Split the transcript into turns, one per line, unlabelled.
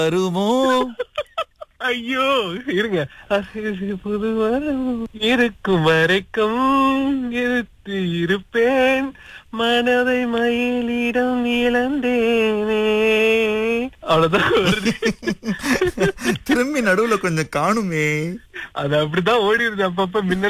வருமோ?
ஐயோ இருங்க. புது வரம் இருக்கும் வரைக்கும் இருத்து இருப்பேன், மனதை மயிலிடம் இழந்தேனே. அவ்வளவுதான் வருது.
திரும்பி நடுவுல கொஞ்சம் காணுமே.
அது அப்படிதான் ஓடிடுது அப்பப்ப மின்னல்